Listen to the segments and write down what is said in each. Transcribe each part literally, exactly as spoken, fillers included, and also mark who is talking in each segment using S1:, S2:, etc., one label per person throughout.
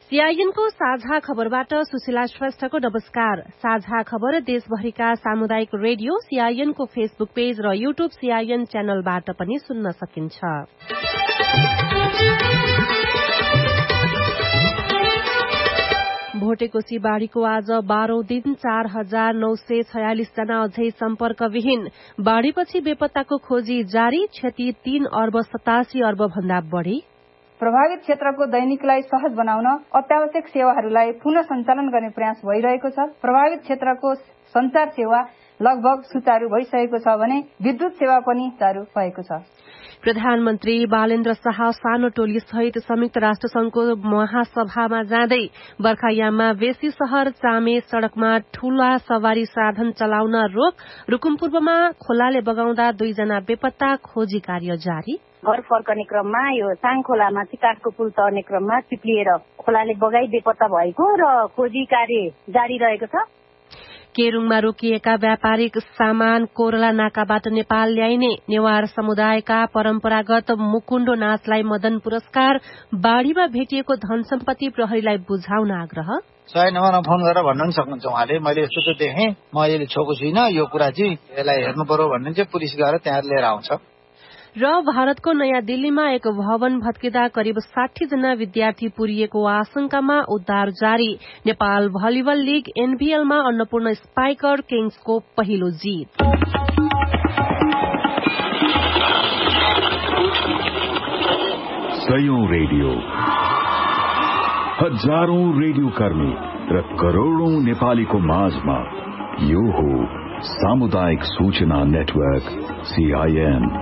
S1: सीआईएनको साझा खबरबाट सुशीला श्रेष्ठको नमस्कार। साझा खबर देशभरिका सामुदायिक रेडियो सीआईएनको फेसबुक पेज र यूट्यूब सीआईएन च्यानलबाट पनि सुन्न सकिन्छ। भोटेकोशी बाढ़ीको आज बाह्रौं दिन चार हजार नौ सय छयालिस जना अझै सम्पर्कविहीन। बाढ़ीपछि बेपत्ताको खोजी जारी। क्षति तीन अर्ब सतासी अर्ब भन्दा बढ़ी।
S2: प्रभावित क्षेत्रको दैनिकलाई सहज बनाउन अत्यावश्यक सेवाहरूलाई पुनः सञ्चालन गर्ने प्रयास भइरहेको छ। प्रभावित क्षेत्रको संचार सेवा लगभग सुचारू भइसकेको छ भने विद्युत सेवा पनि सुचारू भएको छ।
S1: प्रधानमन्त्री बालेन्द्र शाह सानो टोली सहित संयुक्त राष्ट्र संघको महासभामा जाँदै बर्खायाममा बेसी शहर चामे सड़कमा ठूला सवारी साधन चलाउन रोक। रुकुमपूर्वमा खोलाले बगाउँदा दुईजना बेपत्ता, खोजी कार्य जारी।
S3: घर फर्कने क्रममा यो साङ खोलामा चाहिँ काठको पुल तर्ने क्रममा चिप्लिएर खोलाले बगाई बेपत्ता भएको र खोजी कार्य जारी रहेको छ।
S1: केरुङमा रोकिएका व्यापारिक सामान कोरला नाकाबाट नेपाल ल्याइने। नेवार समुदायका परम्परागत मुकुण्डो नाचलाई मदन पुरस्कार। बाढ़ीमा भेटिएको धन सम्पत्ति प्रहरीलाई बुझाउन आग्रह।
S4: सय नम्बरमा फोन गरेर भन्न पनि सक्नुहुन्छ उहाँले, मैले यस्तो त देखेँ, म अहिले छोएको छुइनँ, यो कुरा चाहिँ यसलाई हेर्नु पर्यो भन्ने चाहिँ पुलिस गएर त्यहाँ लिएर आउँछ।
S1: र भारतको नयाँ दिल्लीमा एक भवन भत्किँदा करिब साठी जना विद्यार्थी पुरिएको आशंकामा उद्धार जारी। Nepal volleyball league एनबीएलमा Annapurna spiker किङ्सको पहिलो जीत।
S5: सयौं रेडियो, हजारौं रेडियो कर्मी र करोड़ौं नेपालीको माझमा यो हो सामुदायिक सूचना नेटवर्क सीआईएन।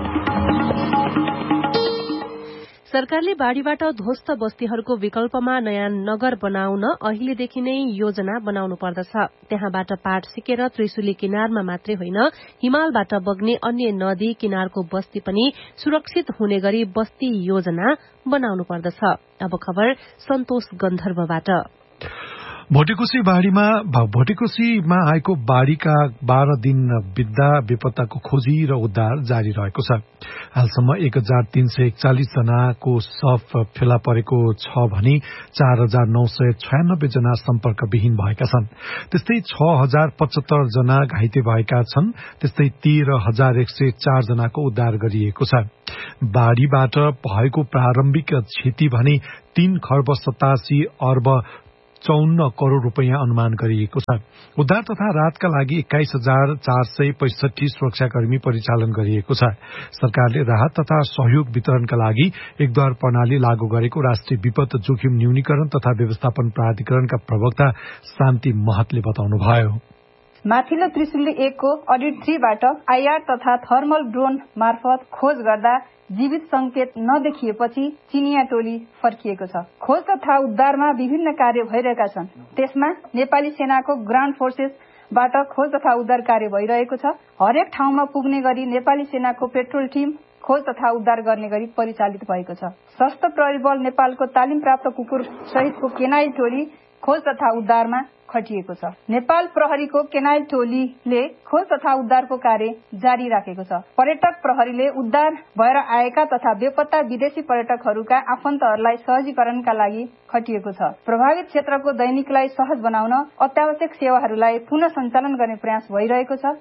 S1: सरकारले बाढ़ीबाट ध्वस्त बस्तीहरूको विकल्पमा नयाँ नगर बनाउन अहिलेदेखि नै योजना बनाउनु पर्दछ। त्यहाँबाट पाठ सिकेर त्रिशुली किनारमा मात्रै होइन, हिमालबाट बग्ने अन्य नदी किनारको बस्ती पनि सुरक्षित हुने गरी बस्ती योजना बनाउनु पर्दछ। अब खबर सन्तोष गन्धर्वबाट।
S6: भोटेकोशी बाढ़ीमा भोटेकोशीमा आएको बाढ़ीका बाह्र दिन बित्दा बेपत्ताको खोजी र उद्धार जारी रहेको छ। हालसम्म एक हजार तीन सय एकचालिस जनाको शव फेला परेको छ भने चार हजार नौ सय छयानब्बे जना सम्पर्कविहीन भएका छन्। त्यस्तै छ हजार पचहत्तर जना घाइते भएका छन्। त्यस्तै तेह्र हजार एक सय चार जनाको उद्धार गरिएको छ। बाढ़ीबाट भएको प्रारम्भिक क्षति भने तीन खर्ब सतासी अर्ब चौन्न करोड़ रूपियाँ अनुमान गरिएको छ। उद्धार तथा राहतका लागि एक्काइस हजार चार सय पैंसठी सुरक्षाकर्मी परिचालन गरिएको छ। सरकारले राहत तथा सहयोग वितरणका लागि एकद्वार प्रणाली लागू गरेको राष्ट्रिय विपद जोखिम न्यूनीकरण तथा व्यवस्थापन प्राधिकरणका प्रवक्ता शान्ति महतले बताउनुभयो।
S2: माथिल्लो त्रिशुली एकको अडिट थ्रीबाट आईआर तथा थर्मल ड्रोन मार्फत खोज गर्दा जीवित संकेत नदेखिएपछि चिनिया टोली फर्किएको छ। खोज तथा उद्धारमा विभिन्न कार्य भइरहेका छन्। त्यसमा नेपाली सेनाको ग्राउन्ड फोर्सेसबाट खोज तथा उद्धार कार्य भइरहेको छ। हरेक ठाउँमा पुग्ने गरी नेपाली सेनाको पेट्रोल टिम खोज तथा उद्धार गर्ने गरी परिचालित भएको छ। सशस्त्र प्रहरी बल नेपालको तालिम प्राप्त कुकुर सहितको केनाई टोली खोज तथा उद्धारमा खटिएको छ। नेपाल प्रहरीको केनाई टोलीले खोज तथा उद्धारको कार्य जारी राखेको छ। पर्यटक प्रहरीले उद्धार भएर आएका तथा बेपत्ता विदेशी पर्यटकहरूका आफन्तहरूलाई सहजीकरणका लागि खटिएको छ। प्रभावित क्षेत्रको दैनिकलाई सहज बनाउन अत्यावश्यक सेवाहरूलाई पुनः सञ्चालन गर्ने प्रयास भइरहेको छ।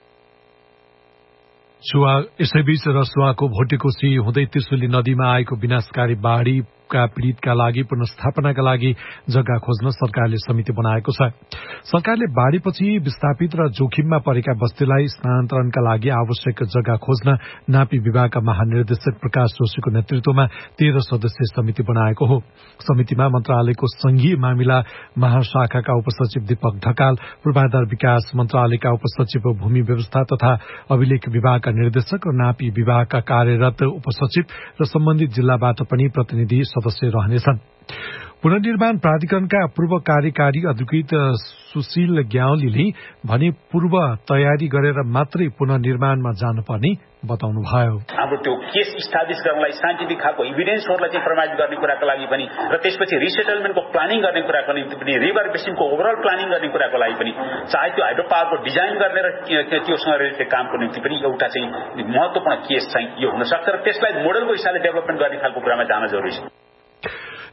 S6: यसैबीच रसुवाको भोटेकोशी हुँदै त्रिशुली नदीमा आएको विनाशकारी बाढ़ी का पीड़ितका लागि पुनर्स्थापनाका लागि जग्गा खोज्न सरकारले समिति बनाएको छ। सरकारले बाढ़ीपछि विस्थापित र जोखिममा परेका बस्तीलाई स्थानान्तरणका लागि आवश्यक जग्गा खोज्न नापी विभागका महानिर्देशक प्रकाश जोशीको नेतृत्वमा तेह्र सदस्यीय समिति बनाएको हो। समितिमा मन्त्रालयको संघीय मामिला महाशाखाका उपसचिव दीपक ढकाल, पूर्वाधार विकास मन्त्रालयका उपसचिव भूमि व्यवस्था तथा अभिलेख विभागका निर्देशक र नापी विभागका कार्यरत उपसचिव र सम्बन्धित जिल्लाबाट पनि प्रतिनिधि सदस्य रहनेछन्। पुनर्निर्माण प्राधिकरणका पूर्व कार्यकारी अधिकृत सुशील ग्यावलीले भने पूर्व तयारी गरेर मात्रै पुनर्निर्माणमा जानुपर्ने बताउनुभयो।
S7: हाम्रो त्यो केस इस्टाब्लिश गर्नलाई साइन्टिफिक खालको इभिडेन्सहरूलाई चाहिँ प्रमाणित गर्ने कुराको लागि पनि र त्यसपछि रिसेटलमेन्टको प्लानिङ गर्ने कुराको निम्ति पनि रिभर बेसिनको ओभरअल प्लानिङ गर्ने कुराको लागि पनि चाहे त्यो हाइड्रो पावरको डिजाइन गर्ने र त्योसँग रिलेटेड कामको निम्ति पनि एउटा चाहिँ महत्त्वपूर्ण केस चाहिँ यो हुन सक्छ र त्यसलाई मोडलको हिसाबले डेभलपमेन्ट गर्ने खालको कुरामा जान जरुरी छ।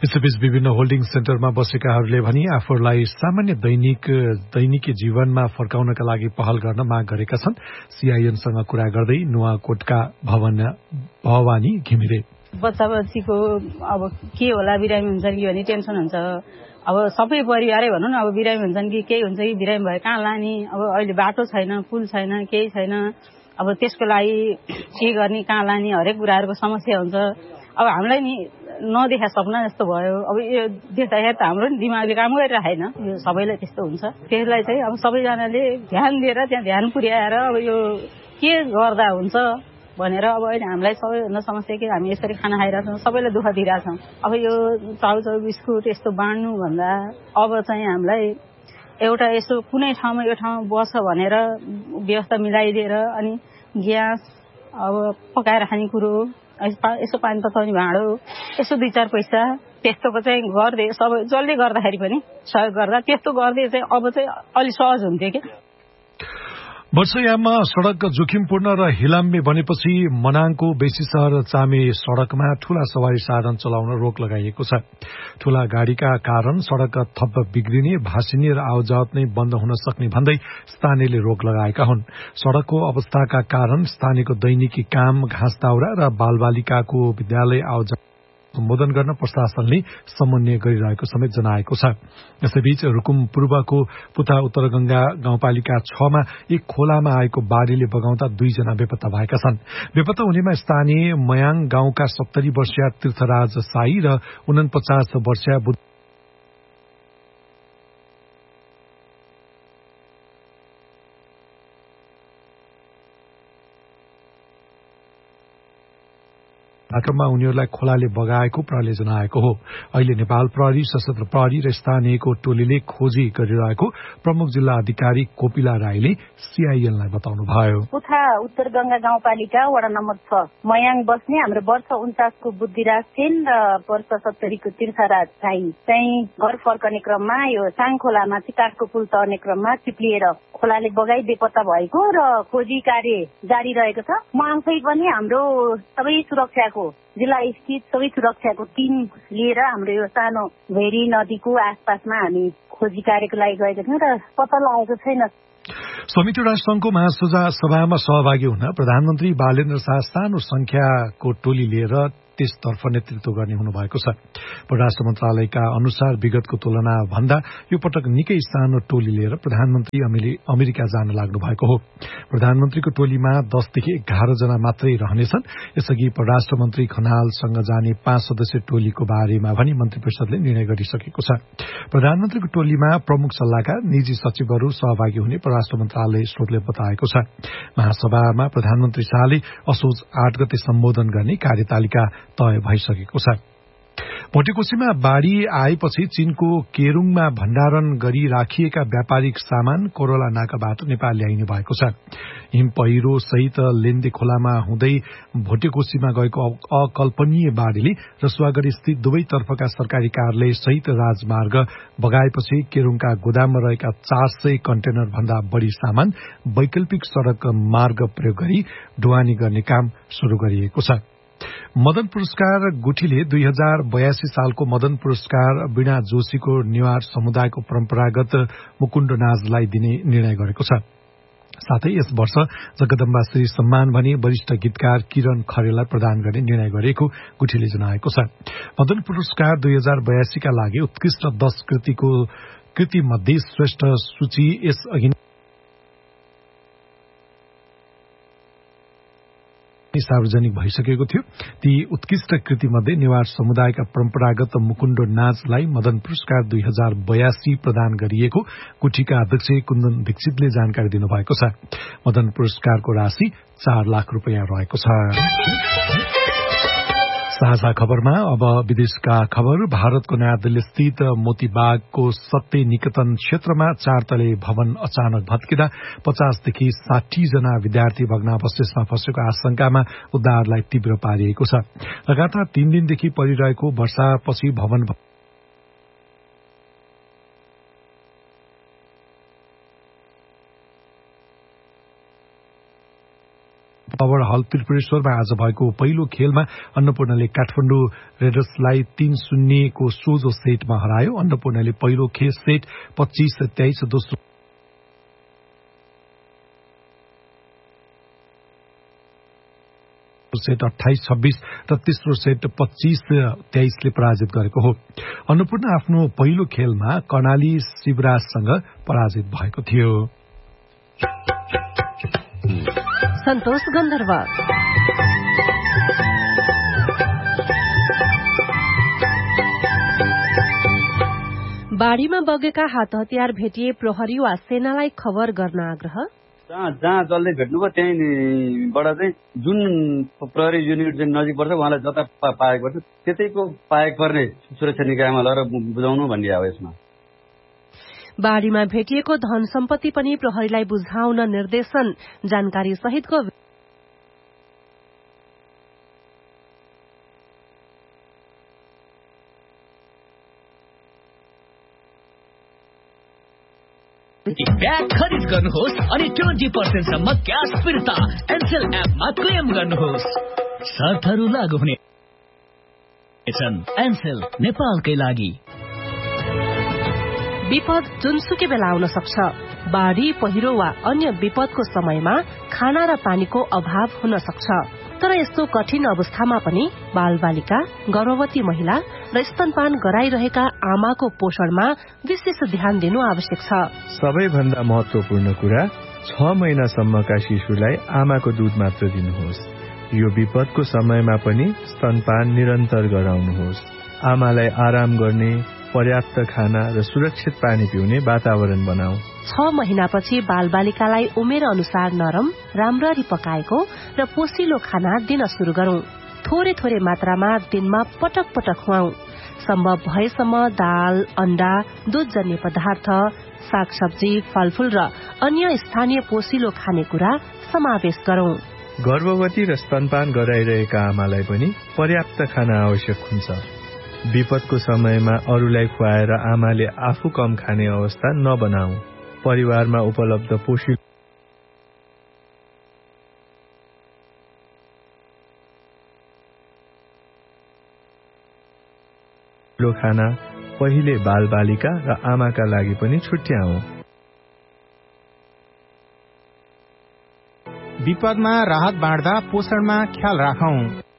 S6: यसैबीच विभिन्न होल्डिङ सेन्टरमा बसेकाहरूले भने आफूहरूलाई सामान्य दैनिक दैनिकी जीवनमा फर्काउनका लागि पहल गर्न माग गरेका छन्। सीआईएनसँग कुरा गर्दै नुवाकोटका भवन भवानी घिमिरे
S8: बच्चा बच्चीको अब के होला बिरामी हुन्छ कि भन्ने टेन्सन हुन्छ। अब सबै परिवारै भनौँ न, अब बिरामी हुन्छन् कि केही हुन्छ कि बिरामी भए कहाँ लाने, अब अहिले बाटो छैन, पुल छैन, केही छैन। अब त्यसको लागि के गर्ने, कहाँ लाने, हरेक कुराहरूको समस्या हुन्छ। अब हामीलाई नि नदेखा सपना जस्तो भयो। अब यो देख्दाखेरि त हाम्रो नि दिमागले काम गरिरहेन। यो सबैलाई त्यस्तो हुन्छ। त्यसलाई चाहिँ अब सबैजनाले ध्यान दिएर त्यहाँ ध्यान पुर्याएर अब यो के गर्दा हुन्छ भनेर अब अहिले हामीलाई सबैभन्दा समस्या के, हामी यसरी खाना खाइरहेछौँ, सबैलाई दुःख दिइरहेछौँ। अब यो चाउचाउ बिस्कुट यस्तो बाँड्नु भन्दा अब चाहिँ हामीलाई एउटा यसो कुनै ठाउँमा यो ठाउँमा बस्छ भनेर व्यवस्था मिलाइदिएर अनि ग्यास, अब पकाएर खाने कुरो, यसो पानी तताउने भाँडो, यसो दुई चार पैसा त्यस्तोको चाहिँ गर्दै सबै जसले गर्दाखेरि पनि सहयोग गर्दा त्यस्तो गर्दै चाहिँ अब चाहिँ अलि सहज हुन्थ्यो कि।
S6: वर्षयाममा सड़क जोखिमपूर्ण र हिलाम्बे बनेपछि मनाङको बेसी शहर चामे सड़कमा ठूला सवारी साधन चलाउन रोक लगाइएको छ। ठूला गाड़ीका कारण सड़क थप बिग्रिने, भासिने र आवजावत नै बन्द हुन सक्ने भन्दै स्थानीयले रोक लगाएका हुन्। सड़कको अवस्थाका कारण स्थानीयको दैनिकी काम, घाँस दाउरा र बालबालिकाको विद्यालय आवजावत सम्बोधन गर्न प्रशासनले समन्वय गरिरहेको समेत जनाएको छ। यसैबीच रुकुम पूर्वको पुथा उत्तरगंगा गाउँपालिका छमा एक खोलामा आएको बाढ़ीले बगाउँदा दुईजना बेपत्ता भएका छन्। बेपत्ता हुनेमा स्थानीय मयाङ गाउँका सत्तरी वर्षीय तीर्थराज साई र उनपचास वर्षीय आक्रममा उनीहरूलाई खोलाले बगाएको प्रहरीले जनाएको हो। अहिले नेपाल प्रहरी, सशस्त्र प्रहरी र स्थानीयको टोलीले खोजी गरिरहेको प्रमुख जिल्ला अधिकारी कोपिला राईले सीआईएनलाई बताउनुभयो।
S3: पुथा उत्तर गंगा गाउँपालिका वडा नम्बर छ मयाङ बस्ने हाम्रो वर्ष उन्चासको बुद्धिराज सेन र वर्ष सत्तरीको तीर्थराज साई चाहिँ घर फर्कने क्रममा यो साङ खोलामा चाहिँ काठको पुल तर्ने क्रममा चिप्लिएर खोलाले बगाई बेपत्ता भएको र खोजी कार्य जारी रहेको छ। म आफै पनि हाम्रो सबै सुरक्षाको जिल्ला स्थित सबै सुरक्षाको टिम लिएर हाम्रो यो सानो भेरी नदीको आसपासमा हामी खोजी कार्यको लागि गएका थियौँ र पत्ता लागेको छैन।
S6: संयुक्त राष्ट्रसंघको महासभामा सहभागी हुन प्रधानमन्त्री बालेन्द्र शाह सानो संख्याको टोली लिएर त्यसतर्फ नेतृत्व गर्ने हुनुभएको छ। परराष्ट्र मन्त्रालयका अनुसार विगतको तुलना भन्दा यो पटक निकै सानो टोली लिएर प्रधानमन्त्री अमेरिका जान लाग्नु भएको हो। प्रधानमन्त्रीको टोलीमा दसदेखि एघार जना मात्रै रहनेछन्। यसअघि परराष्ट्र मन्त्री खनालसँग जाने पाँच सदस्यीय टोलीको बारेमा पनि मन्त्री परिषदले निर्णय गरिसकेको छ। प्रधानमन्त्रीको टोलीमा प्रमुख सल्लाहकार, निजी सचिवहरू सहभागी हुने परराष्ट्र मन्त्रालय स्रोतले बताएको छ। महासभामा प्रधानमन्त्री शाहले असोज आठ गते सम्बोधन गर्ने कार्यतालिका तय भइसकेको छ। भोटेकोशीमा बाढ़ी आएपछि चीनको केरूङमा भण्डारण गरी राखिएका व्यापारिक सामान कोरोला नाकाबाट नेपाल ल्याइने भएको छ। हिम पहिरो सहित लेन्दे खोलामा हुँदै भोटेकोशीमा गएको अकल्पनीय बाढ़ीले रसुवागढ़ी स्थित दुवैतर्फका सरकारी कार्यालय सहित राजमार्ग बगाएपछि केरूङका गोदाममा रहेका चार सय कन्टेनर भन्दा बढ़ी सामान वैकल्पिक सड़क मार्ग प्रयोग गरी ढुवानी गर्ने काम शुरू गरिएको छ। मदन पुरस्कार गुठीले दुई हजार बयासी सालको मदन पुरस्कार वीणा जोशीको नेवार समुदायको परम्परागत मुकुण्ड नाचलाई दिने निर्णय गरेको छ। साथै यस वर्ष जगदम्बा श्री सम्मान भने वरिष्ठ गीतकार किरण खरेललाई प्रदान गर्ने निर्णय गरेको गुठीले जनाएको छ। मदन पुरस्कार दुई हजार बयासीका लागि उत्कृष्ट दश कृतिको कृति मध्ये श्रेष्ठ सूची यस अघि सार्वजनिक भइसकेको थियो। ती उत्कृष्ट कृति मध्ये नेवार समुदायका परम्परागत मुकुण्ड नाचलाई मदन पुरस्कार दुई हजार बयासी प्रदान गरिएको गुठीका अध्यक्ष कुन्दन दीक्षितले जानकारी दिनुभएको छ। मदन पुरस्कारको राशि चार लाख रूपियाँ रहेको छ। साझा खबरमा अब विदेशका खबर। भारतको नयाँ दिल्ली स्थित मोतीबागको सत्य निकेतन क्षेत्रमा चार तले भवन अचानक भत्किँदा पचासदेखि साठी जना विद्यार्थी भग्नावशेषमा फँसेको आशंकामा उद्धारलाई तीव्र पारिएको छ। लगातार तीन दिनदेखि परिरहेको वर्षापछि भवन पावर हल त्रिपुरेश्वरमा आज भएको पहिलो खेलमा अन्नपूर्णले काठमाडौँ रेडर्सलाई तीन शून्यको सोझो सेटमा हरायो। अन्नपूर्णले पहिलो खेल सेट पच्चीस तेइस, दोस्रो सेट अठाइस छब्बीस र तेस्रो सेट पच्चीस तेइसले पराजित गरेको हो। अन्नपूर्ण आफ्नो पहिलो खेलमा कर्णाली शिवराजसँग पराजित भएको थियो।
S1: सन्तोष गन्धर्व बाढीमा बगेका हात हतियार भेटिए प्रहरी वा सेनालाई खबर गर्न आग्रह।
S9: जहाँ जहाँ जसले भेट्नुभयो त्यहीँबाट चाहिँ जुन प्रहरी युनिट चाहिँ नजिक पर्छ उहाँलाई जता पाएको पर्छ त्यतैको पाएको पर्ने सुरक्षा निकायमा लगेर बुझाउनु भन्ने हो। यसमा
S1: बाढीमा भेटिएको धन सम्पत्ति पनि प्रहरीलाई बुझाउन निर्देशन। जानकारी सहितको
S10: ब्याग खरिद गर्नुहोस् अनि ट्वेन्टी पर्सेन्ट सम्म क्यास फिर्ता एनसेल एपमा क्लेम गर्नुहोस्। शर्तहरू लागू हुने छन्। एनसेल नेपालकै लागि।
S1: विपद जुनसुकै बेला आउन सक्छ। बाढी, पहिरो वा अन्य विपदको समयमा खाना र पानीको अभाव हुन सक्छ। तर यस्तो कठिन अवस्थामा पनि बालबालिका, गर्भवती महिला र स्तनपान गराइरहेका आमाको पोषणमा विशेष ध्यान दिनु आवश्यक छ।
S11: सबैभन्दा महत्वपूर्ण कुरा, छ महिनासम्मका शिशुलाई आमाको दूध मात्र दिनुहोस्। यो विपदको समयमा पनि स्तनपान निरन्तर गराउनुहोस्। आमालाई आराम गर्ने, पर्याप्त खाना र सुरक्षित पानी पिउने वातावरण बनाऊ।
S1: छ महिनापछि बालबालिकालाई उमेर अनुसार नरम, राम्ररी पकाएको र पोसिलो खाना दिन शुरू गरौं। थोरै थोरै मात्रामा दिनमा पटक पटक खुवाऊ। सम्भव भएसम्म दाल, अण्डा, दूधजन्य पदार्थ, सागसब्जी, फलफूल र अन्य स्थानीय पोसिलो खानेकुरा समावेश गरौं।
S11: गर्भवती र स्तनपान गराइरहेका आमालाई पनि पर्याप्त खाना आवश्यक हुन्छ। विपदको समयमा अरूलाई खुवाएर आमाले आफू कम खाने अवस्था नबनाऊ। परिवारमा उपलब्ध पोषिलो खाना पहिले बालबालिका र आमाका लागि पनि छुट्याऊ।
S12: विपदमा राहत बाँड्दा पोषणमा ख्याल राखौं।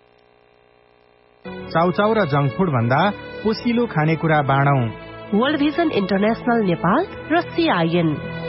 S12: चाउचाउ र जंक फूड भन्दा पोसिलो खानेकुरा बाँडौं।
S1: वर्ल्ड भिजन इन्टरनेशनल नेपाल र सीआईएन।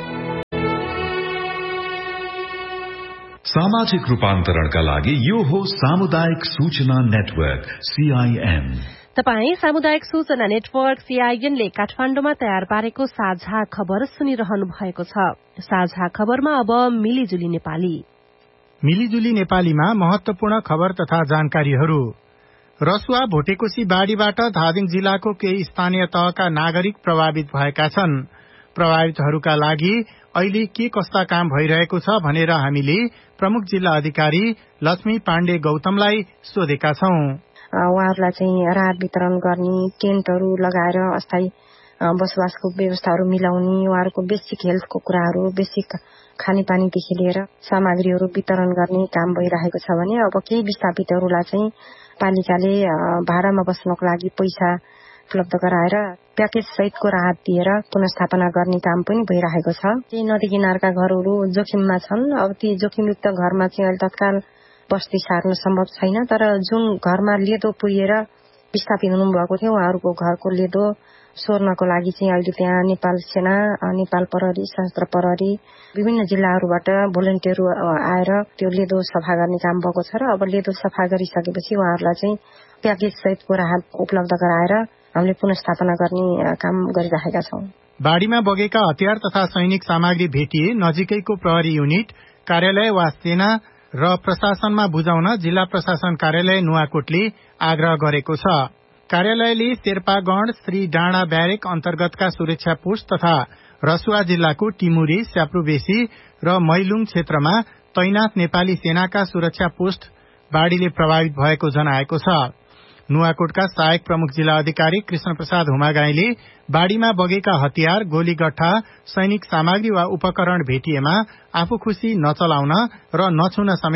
S5: सामाजिक रूपान्तरणका लागि यो हो सामुदायिक सूचना नेटवर्क सीआईएन।
S1: तपाई सामुदायिक सूचना नेटवर्क सीआईएनले काठमाडौँमा तयार पारेको साझा खबर सुनिरहनु भएको छ। साझा खबरमा अब मिलिजुली नेपाली।
S12: मिलिजुली नेपालीमा महत्वपूर्ण खबर तथा जानकारीहरू। रसुवा भोटेकोशी बाढ़ीबाट धादिङ जिल्लाको केही स्थानीय तहका नागरिक प्रभावित भएका छन्। प्रभावितहरूका लागि अहिले के कस्ता काम भइरहेको छ भनेर हामीले प्रमुख जिल्ला अधिकारी लक्ष्मी पाण्डे गौतमलाई सोधेका छौं।
S13: उहाँहरूलाई चाहिँ राहत वितरण गर्ने, टेन्टहरू लगाएर अस्थायी बसोबासको व्यवस्थाहरू मिलाउने, उहाँहरूको बेसिक हेल्थको कुराहरू, बेसिक खानेपानीदेखि लिएर सामग्रीहरू वितरण गर्ने काम भइरहेको छ भने अब केही विस्थापितहरूलाई चाहिँ पालिकाले भाडामा बस्नको लागि पैसा उपलब्ध गराएर प्याकेज सहितको राहत दिएर पुनर्स्थापना गर्ने काम पनि भइरहेको छ। ती नदी किनारका घरहरू जोखिममा छन्। अब ती जोखिमयुक्त घरमा चाहिँ अहिले तत्काल बस्ती सार्न सम्भव छैन। तर जुन घरमा लेदो पुगेर विस्थापित हुनुभएको थियो उहाँहरूको घरको लेदो सोर्नको लागि चाहिँ अहिले त्यहाँ नेपाल सेना, नेपाल प्रहरी, सशस्त्र प्रहरी, विभिन्न जिल्लाहरूबाट भोलिन्टियरहरू आएर त्यो लेदो सफा गर्ने काम भएको छ र अब लेदो सफा गरिसकेपछि उहाँहरूलाई चाहिँ प्याकेज सहितको राहत उपलब्ध गराएर हामीले पुनर्स्थापना गर्ने काम गरिरहेका छौं।
S12: बाढ़ीमा बगेका हतियार तथा सैनिक सामग्री भेटिए नजिकैको प्रहरी युनिट, कार्यालय वा सेना र प्रशासनमा बुझाउन जिल्ला प्रशासन कार्यालय नुवाकोटले आग्रह गरेको छ। कार्यालयले शेर्पागढ़, श्री डाँडा ब्यारेक अन्तर्गतका सुरक्षा पोस्ट तथा रसुवा जिल्लाको टिमुरी, स्याप्रुबेसी र मैलुङ क्षेत्रमा तैनाथ नेपाली सेनाका सुरक्षा पोस्ट बाढ़ीले प्रभावित भएको जनाएको छ। नुवाकोटका सहायक प्रमुख जिल्ला अधिकारी कृष्ण प्रसाद हुमागाईले बाढ़ीमा बगेका हतियार, गोलीगट्ठा, सैनिक सामग्री वा उपकरण भेटिएमा आफू खुशी नचलाउन र नछुन समेत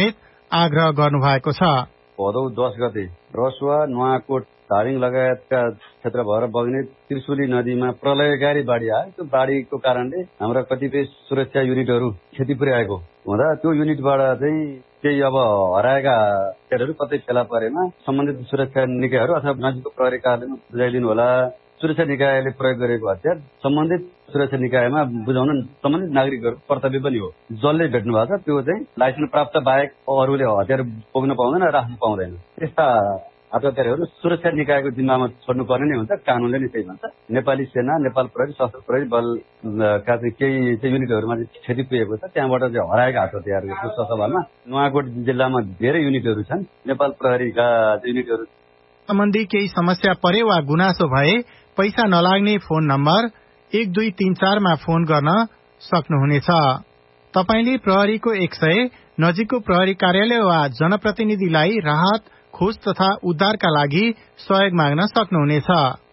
S12: आग्रह गर्नुभएको छ।
S9: भदौ दस गते रसुवा, नुवाकोट, धादिङ लगायतका क्षेत्र भएर बग्ने त्रिशुली नदीमा प्रलयकारी बाढी आयो। त्यो बाढीको कारणले हाम्रा कतिपय सुरक्षा युनिटहरू क्षति पुर्याएको हुँदा त्यो युनिटबाट चाहिँ केही अब हराएका हतियारहरू कतै फेला परेमा सम्बन्धित सुरक्षा निकायहरू अथवा नजिकको प्रहरी कार्यालयमा बुझाइदिनु होला। सुरक्षा निकायले प्रयोग गरेको हतियार सम्बन्धित सुरक्षा निकायमा बुझाउन सम्बन्धित नागरिकहरूको कर्तव्य पनि हो। जसले भेट्नु भएको छ त्यो चाहिँ लाइसेन्स प्राप्त बाहेक अरूले हतियार बोक्न पाउँदैन, राख्न पाउँदैन। त्यस्ता हतियारहरू सुरक्षा निकायको जिम्मामा छोड्नुपर्ने नै हुन्छ। कानूनले नै त्यही भन्छ। नेपाली सेना, नेपाल प्रहरी, सशस्त्र प्रहरी बलका चाहिँ केही चाहिँ युनिटहरूमा चाहिँ क्षति पुगेको छ। त्यहाँबाट चाहिँ हराएका हतियारहरूको सवालमा नुवाकोट जिल्लामा धेरै युनिटहरू छन्। नेपाल प्रहरीका युनिटहरू
S12: सम्बन्धी केही समस्या परे वा गुनासो भए पैसा नलाग्ने फोन नम्बर एक दुई तीन चारमा फोन गर्न सक्नुहुनेछ। तपाईले प्रहरीको एक सय, नजिकको प्रहरी कार्यालय वा जनप्रतिनिधिलाई राहत, खोज तथा उद्धारका लागि सहयोग माग्न सक्नुहुनेछ।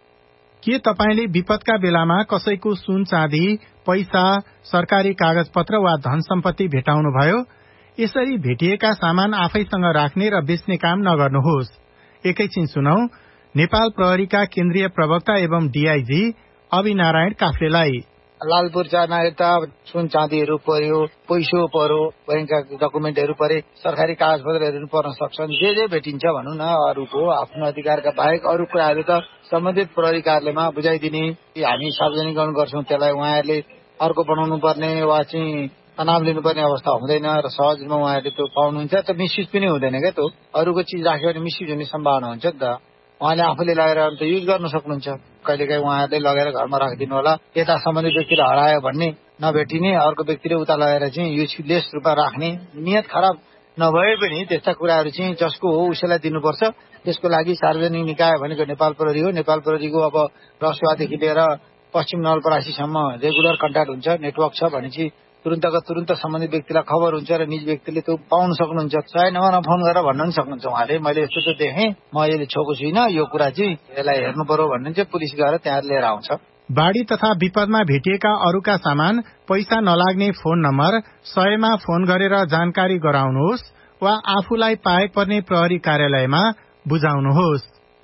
S12: के तपाईले विपदका बेलामा कसैको सुन चाँदी, पैसा, सरकारी कागजपत्र वा धन सम्पत्ति भेटाउनुभयो? यसरी भेटिएका सामान आफैसँग राख्ने र बेच्ने काम नगर्नुहोस्। एकैछिन सुनौ नेपाल प्रहरीका केन्द्रीय प्रवक्ता एवं डीआईजी अवि नारायण काफ्लेलाई।
S4: लालपुर जाना यता सुन चाँदीहरू पर्यो, पैसो पर्यो, बैंकका डकुमेन्टहरू परे, सरकारी कागजपत्रहरू पर्न सक्छन्। जे जे भेटिन्छ भनौँ न, अरूको आफ्नो अधिकारका बाहेक अरू कुराहरू त सम्बन्धित प्रहरी कार्यालयमा बुझाइदिने, हामी सार्वजनिकरण गर्छौँ। त्यसलाई उहाँहरूले अर्को बनाउनु पर्ने वा चाहिँ तनाव लिनुपर्ने अवस्था हुँदैन र सहजमा उहाँहरूले त्यो पाउनुहुन्छ। त मिसयुज पनि हुँदैन क्या। त्यो अरूको चिज राख्यो भने मिसयुज हुने सम्भावना हुन्छ नि त। उहाँले आफूले लगेर अन्त युज गर्न सक्नुहुन्छ। कहिलेकाहीँ उहाँहरूले लगेर घरमा राखिदिनु होला। यता सम्बन्धित व्यक्तिले हरायो भन्ने नभेटिने, अर्को व्यक्तिले उता लगेर चाहिँ युजलेस रूपमा राख्ने, नियत खराब नभए पनि त्यस्ता कुराहरू चाहिँ जसको हो उसैलाई दिनुपर्छ। त्यसको लागि सार्वजनिक निकाय भनेको नेपाल प्रहरी हो। नेपाल प्रहरीको अब रसुवादेखि लिएर पश्चिम नवलपरासीसम्म रेगुलर कन्ट्याक्ट हुन्छ, नेटवर्क छ भनेपछि तुरन्तको तुरन्त सम्बन्धित व्यक्तिलाई खबर हुन्छ र निज व्यक्तिले त्यो पाउन सक्नुहुन्छ। सय नम्बरमा फोन गरेर भन्न पनि सक्नुहुन्छ उहाँले, मैले यस्तो त्यो देखेँ, म अहिले छोएको छुइनँ, यो कुरा चाहिँ यसलाई हेर्नु पर्यो भन्ने चाहिँ पुलिस गएर त्यहाँ लिएर आउँछ।
S12: बाढी तथा विपदमा भेटिएका अरूका सामान, पैसा नलाग्ने फोन नम्बर सयमा फोन गरेर जानकारी गराउनुहोस् वा आफूलाई पाए पर्ने प्रहरी कार्यालयमा बुझाउनुहोस्।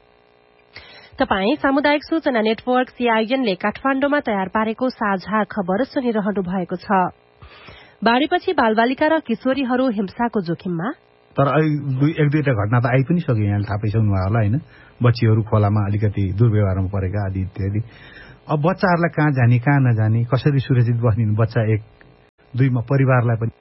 S1: तपाई सामुदायिक सूचना नेटवर्क सीआईएनले काठमाडौँमा तयार पारेको साझा खबर सुनिरहनु भएको छ। बाढ़ीपछि बालबालिका र किशोरीहरू हिंसाको जोखिममा,
S14: तर एक दुईटा घटना त आइ पनि सक्यो। यहाँ थाहा पाइसक्नु भयो होला होइन, बच्चीहरू खोलामा अलिकति दुर्व्यवहारमा परेका आदि इत्यादि। अब बच्चाहरूलाई कहाँ जाने, कहाँ नजाने, कसरी सुरक्षित बस्ने, बच्चा एक दुईमा परिवारलाई पनि